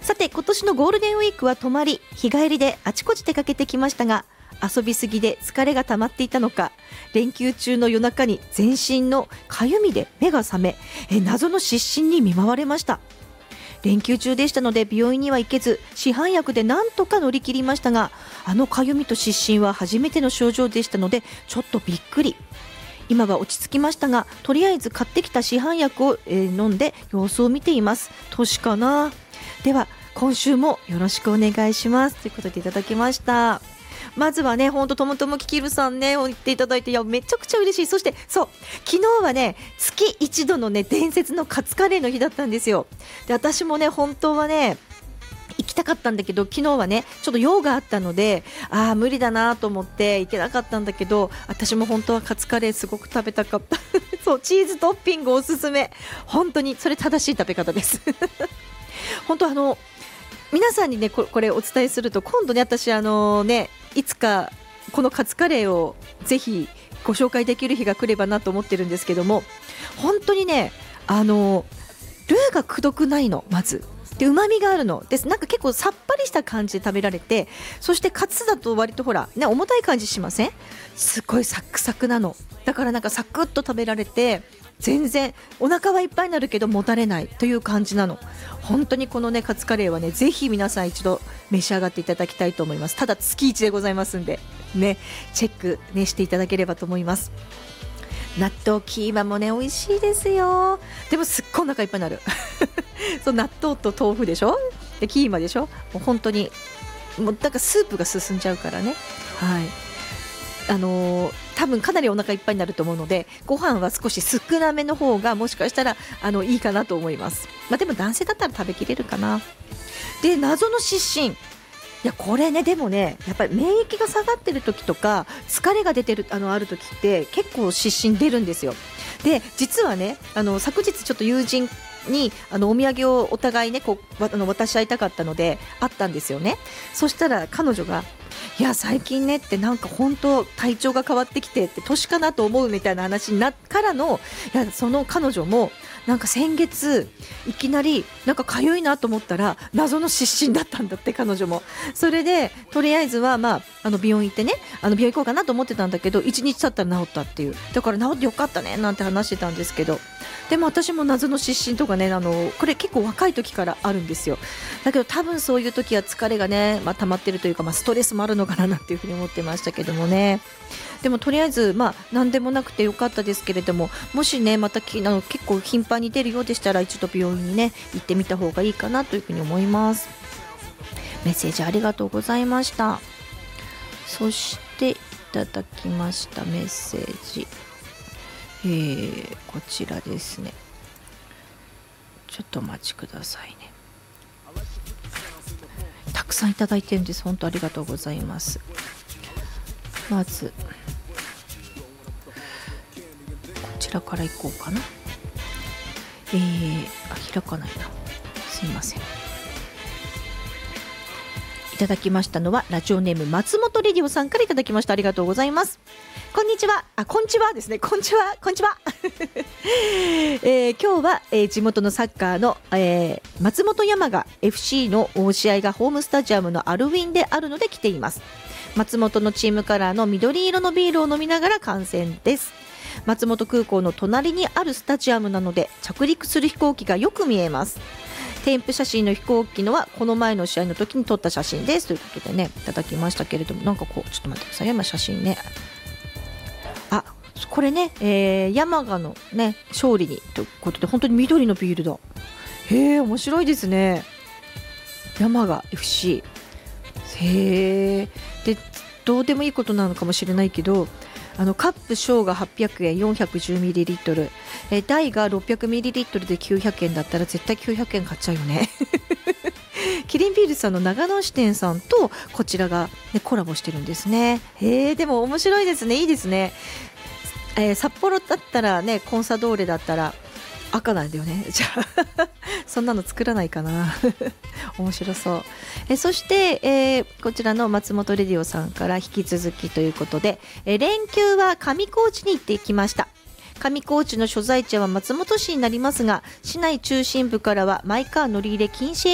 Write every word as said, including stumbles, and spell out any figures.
さて今年のゴールデンウィークは泊まり日帰りであちこち出かけてきましたが、遊びすぎで疲れが溜まっていたのか、連休中の夜中に全身のかゆみで目が覚め、え謎の失神に見舞われました。連休中でしたので病院には行けず、市販薬でなんとか乗り切りましたが、あのかゆみと失神は初めての症状でしたのでちょっとびっくり。今は落ち着きましたが、とりあえず買ってきた市販薬を、えー、飲んで様子を見ています。年かな。では今週もよろしくお願いしますということでいただきました。まずはね、ほんとともともききるさんね、言っていただいて、いやめちゃくちゃ嬉しい。そしてそう、昨日はね、月一度のね伝説のカツカレーの日だったんですよ。で私もね本当はね行きたかったんだけど、昨日はねちょっと用があったので、あー無理だなと思って行けなかったんだけど、私も本当はカツカレーすごく食べたかったそう、チーズトッピングおすすめ。本当にそれ正しい食べ方です本当あの皆さんにね こ, これお伝えすると、今度ね私あのねいつかこのカツカレーをぜひご紹介できる日が来ればなと思ってるんですけども、本当にねあのルーがくどくないの。まずで旨味があるのです。なんか結構さっぱりした感じで食べられて、そしてカツだと割とほら、ね、重たい感じしません？すごいサクサクなの。だからなんかサクッと食べられて、全然お腹はいっぱいになるけどもたれないという感じなの。本当にこのねカツカレーはね、ぜひ皆さん一度召し上がっていただきたいと思います。ただ月いちでございますんでね、チェック、ね、していただければと思います。納豆キーマもね美味しいですよ。でもすっごいお腹いっぱいになるそう納豆と豆腐でしょ、でキーマでしょ、もう本当にもうなんかスープが進んじゃうからね。はい、あのー、多分かなりお腹いっぱいになると思うので、ご飯は少し少なめの方がもしかしたらあのいいかなと思います。まあ、でも男性だったら食べきれるかな。で謎の失神、いやこれねでもねやっぱり免疫が下がってる時とか疲れが出てるあのある時って結構失神出るんですよ。で実はねあの昨日ちょっと友人にあのお土産をお互いねこうあの渡し合いたかったので会ったんですよね。そしたら彼女が、いや最近ねってなんか本当体調が変わってきてって年かなと思うみたいな話になっからの、いやその彼女もなんか先月いきなりなんか痒いなと思ったら謎の失神だったんだって、彼女も。それでとりあえずは、まあ、あの病院行ってね、あの病院行こうかなと思ってたんだけどいちにち経ったら治ったっていう、だから治ってよかったねなんて話してたんですけど、でも私も謎の失神とかね、あのこれ結構若い時からあるんですよ。だけど多分そういう時は疲れがね、まあ、溜まってるというか、まあ、ストレスもあるのかななんていうふうに思ってましたけどもね。でもとりあえず、まあ、何でもなくてよかったですけれども、もしねまたきあの結構頻繁に出るようでしたら一度病院にね行ってみた方がいいかなというふうに思います。メッセージありがとうございました。そしていただきましたメッセージ、えー、こちらですね。ちょっとお待ちくださいね。たくさんいただいてるんです。本当ありがとうございます。まずこちらからいこうかな。えー、あ開かないな、すいません。いただきましたのはラジオネーム松本レディオさんからいただきました。ありがとうございます。こんにちは。あ、こんちはですね。こんちは。こんちは。えー、今日は、えー、地元のサッカーの、えー、松本山雅 エフシー の試合がホームスタジアムのアルウィンであるので来ています。松本のチームカラーの緑色のビールを飲みながら観戦です。松本空港の隣にあるスタジアムなので着陸する飛行機がよく見えます。添付写真の飛行機のはこの前の試合の時に撮った写真ですということでねいただきましたけれども、なんかこうちょっと待ってください。今写真ね、あこれね、えー、山鹿のね勝利にということで本当に緑のビールだ。へー面白いですね。山鹿 エフシー、 へーでどうでもいいことなのかもしれないけど、あのカップ小がはっぴゃくえん よんひゃくじゅうミリリットル、えー、大が ろっぴゃくミリリットルできゅうひゃくえんだったら絶対きゅうひゃくえん買っちゃうよねキリンビールさんの長野支店さんとこちらが、ね、コラボしてるんですね。へーでも面白いですね。いいですね。えー、札幌だったらねコンサドーレだったら赤なんだよね。じゃあそんなの作らないかな面白そう。えそして、えー、こちらの松本レディオさんから引き続きということで、え連休は上高地に行ってきました。上高地の所在地は松本市になりますが、市内中心部からはマイカー乗り入れ禁止